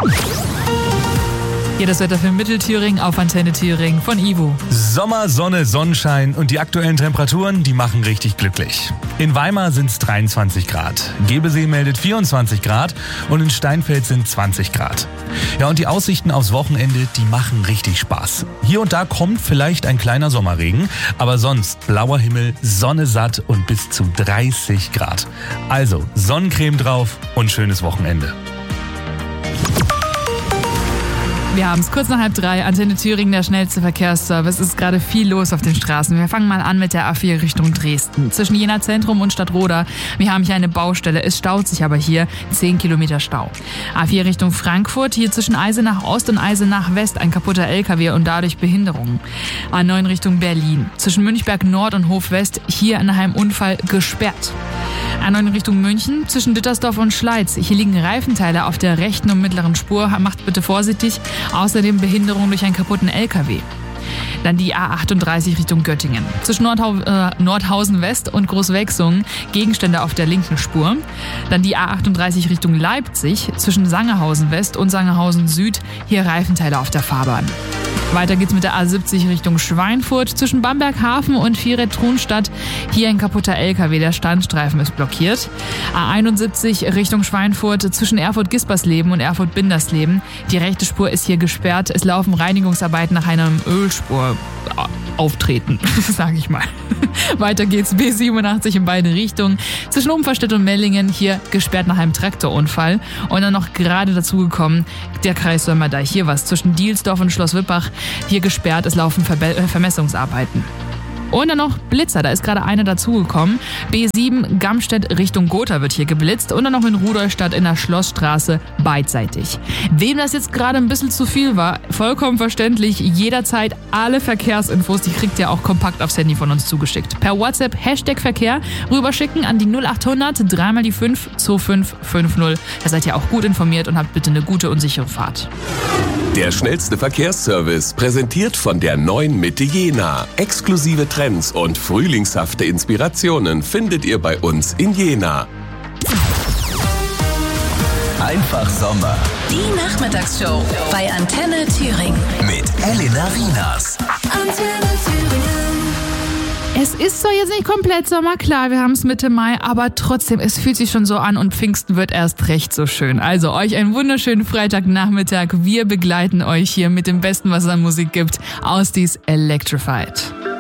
Hier das Wetter für Mittelthüringen auf Antenne Thüringen von Ivo. Sommer, Sonne, Sonnenschein und die aktuellen Temperaturen, die machen richtig glücklich. In Weimar sind es 23 Grad, Gebesee meldet 24 Grad und in Steinfeld sind 20 Grad. Ja, und die Aussichten aufs Wochenende, die machen richtig Spaß. Hier und da kommt vielleicht ein kleiner Sommerregen, aber sonst blauer Himmel, Sonne satt und bis zu 30 Grad. Also Sonnencreme drauf und schönes Wochenende. Wir haben es kurz nach 2:30, Antenne Thüringen, der schnellste Verkehrsservice. Es ist gerade viel los auf den Straßen. Wir fangen mal an mit der A4 Richtung Dresden. Zwischen Jena Zentrum und Stadtroda. Wir haben hier eine Baustelle. Es staut sich aber hier 10 Kilometer Stau. A4 Richtung Frankfurt. Hier zwischen Eisenach Ost und Eisenach West ein kaputter LKW und dadurch Behinderungen. A9 Richtung Berlin. Zwischen Münchberg Nord und Hof West. Hier nach einem Unfall gesperrt. A9 Richtung München, zwischen Dittersdorf und Schleiz. Hier liegen Reifenteile auf der rechten und mittleren Spur. Macht bitte vorsichtig. Außerdem Behinderung durch einen kaputten LKW. Dann die A38 Richtung Göttingen. Zwischen Nordhausen West und Großwechsungen Gegenstände auf der linken Spur. Dann die A38 Richtung Leipzig. Zwischen Sangerhausen West und Sangerhausen Süd. Hier Reifenteile auf der Fahrbahn. Weiter geht's mit der A70 Richtung Schweinfurt. Zwischen Bamberg-Hafen und Vieret-Tronstadt. Hier ein kaputter LKW, der Standstreifen ist blockiert. A71 Richtung Schweinfurt. Zwischen Erfurt-Gispersleben und Erfurt-Bindersleben. Die rechte Spur ist hier gesperrt. Es laufen Reinigungsarbeiten nach einem Ölspur auftreten, sage ich mal. Weiter geht's B87 in beide Richtungen. Zwischen Umverstedt und Mellingen hier gesperrt nach einem Traktorunfall. Und dann noch gerade dazugekommen der Kreis Sömmerdeich. Hier was zwischen Dielsdorf und Schloss Wippach. Hier gesperrt, es laufen Vermessungsarbeiten. Und dann noch Blitzer, da ist gerade einer dazugekommen. B7 Gamstedt Richtung Gotha wird hier geblitzt und dann noch in Rudolstadt in der Schlossstraße beidseitig. Wem das jetzt gerade ein bisschen zu viel war, vollkommen verständlich, jederzeit alle Verkehrsinfos, die kriegt ihr auch kompakt aufs Handy von uns zugeschickt. Per WhatsApp #Verkehr rüberschicken an die 0800 3 die 5 2550. Da seid ihr auch gut informiert und habt bitte eine gute und sichere Fahrt. Der schnellste Verkehrsservice, präsentiert von der neuen Mitte Jena. Exklusive Trends und frühlingshafte Inspirationen findet ihr bei uns in Jena. Einfach Sommer. Die Nachmittagsshow bei Antenne Thüringen. Mit Elena Rinas. Antenne Thüringen. Es ist zwar jetzt nicht komplett Sommer, klar, wir haben es Mitte Mai, aber trotzdem, es fühlt sich schon so an und Pfingsten wird erst recht so schön. Also euch einen wunderschönen Freitagnachmittag. Wir begleiten euch hier mit dem Besten, was es an Musik gibt, aus dies Electrified.